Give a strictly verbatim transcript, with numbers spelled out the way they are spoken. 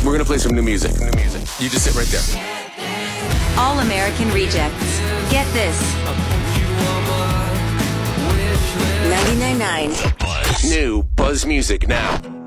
We're going to play some new music. New music. You just sit right there. All American Rejects. Get this. ninety-nine point nine. New Buzz Music now.